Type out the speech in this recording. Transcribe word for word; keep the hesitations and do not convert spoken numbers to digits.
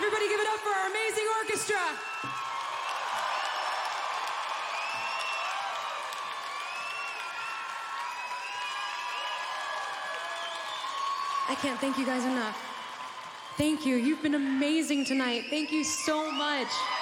Everybody give it up for our amazing orchestra. I can't thank you guys enough. Thank you. You've been amazing tonight. Thank you so much.